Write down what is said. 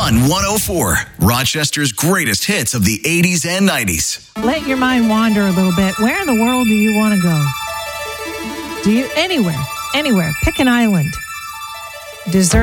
Fun 104, Rochester's greatest hits of the 80s and 90s. Let your mind wander a little bit. Where in the world do you want to go? Anywhere. Pick an island. Dessert.